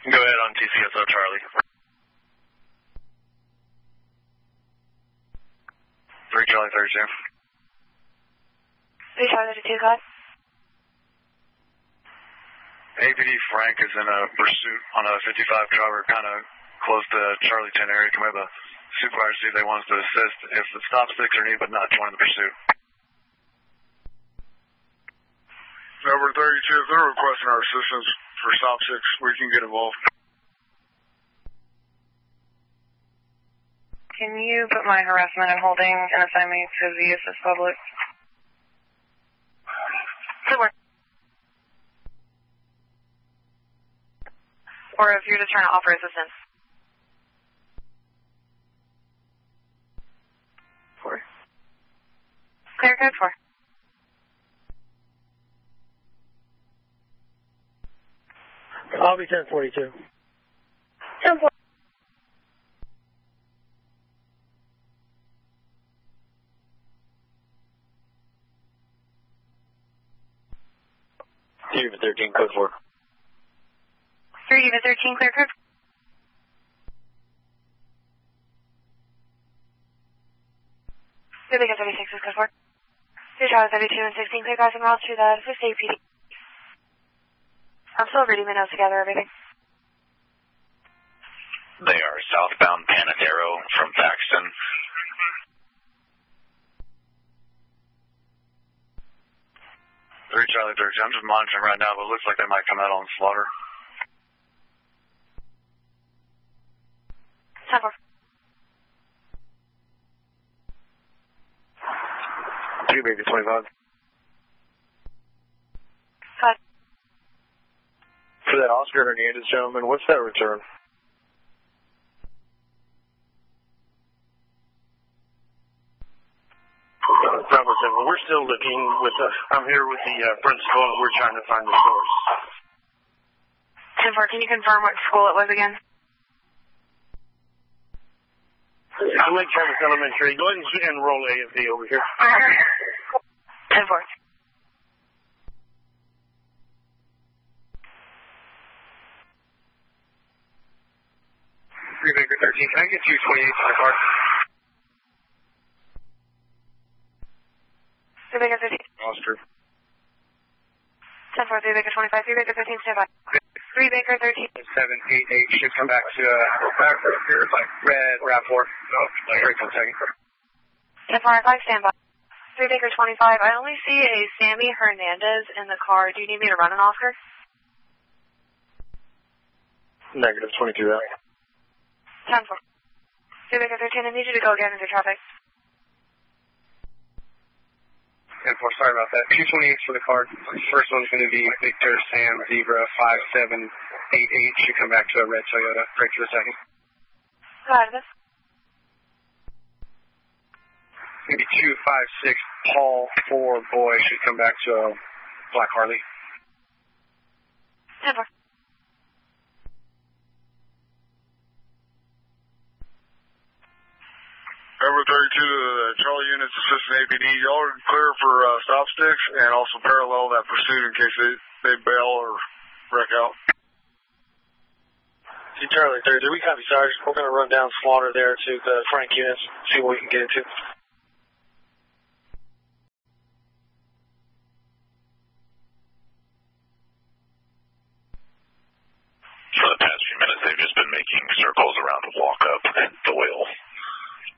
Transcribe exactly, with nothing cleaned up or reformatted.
Go ahead on T C S O Charlie. three Charlie thirty-two. three Charlie thirty-two, go ahead. A P D Frank is in a pursuit on a fifty-five driver, kind of close to Charlie ten area. Come here, the supervisor, see if they want us to assist. If the stop sticks are needed, but not join the pursuit. Number thirty-two, if they're requesting our assistance for stop sticks, we can get involved. Can you put my harassment and holding and assign me to the assist public? Good work. Or if you're just trying to offer assistance. Four. Clear code four. I'll be ten forty-two. ten forty. Unit thirteen, code four. three Unit thirteen, clear code. Rebecca thirty-six is code four. three Charlie thirty-two and sixteen, clear crossing routes to the fifth A P D. I'm still reading my notes together, everything. They are southbound Panadero from Paxton. three Charlie thirty-two, I'm just monitoring right now, but it looks like they might come out on slaughter. ten four. two baby twenty-five. Five. For that Oscar Hernandez gentleman, what's that return? Bravo seven, we're still looking with, uh, I'm here with the uh, principal and we're trying to find the source. ten four, can you confirm what school it was again? I'm Lake Travis Elementary. Go ahead and enroll A F D over here. ten four. three Baker thirteen, can I get you twenty-eight for the car? Rebecca thirteen. Oscar. ten four, three Baker twenty-five, three Baker thirteen, stand by. three Baker thirteen. seven eight eight should come back to, uh, back here, like red, RAV four. Oh, like, wait for a second. ten four, five, stand by. three Baker twenty-five, I only see a Sammy Hernandez in the car. Do you need me to run an Oscar? Negative twenty-two out. ten four. three Baker thirteen, I need you to go again into traffic. ten four, sorry about that. two twenty-eight for the card. First one's going to be Victor Sam Zebra five seven eight eight. Should come back to a red Toyota. Break for a second. Got this. Maybe two five six Paul four Boy should come back to a black Harley. ten four. Number thirty-two to the Charlie units, assistant A P D. Y'all are clear for uh, stop sticks and also parallel that pursuit in case they, they bail or wreck out. See, Charlie thirty-two, we copy, Sergeant. We're going to run down Slaughter there to the Frank units, see what we can get into. For the past few minutes, they've just been making circles around Walko.